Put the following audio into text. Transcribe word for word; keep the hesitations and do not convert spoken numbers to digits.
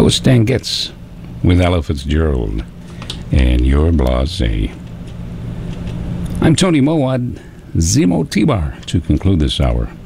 That was Stan Getz with Ella Fitzgerald and Your Blase. I'm Tony Mowat, Zemo T-Bar, to conclude this hour.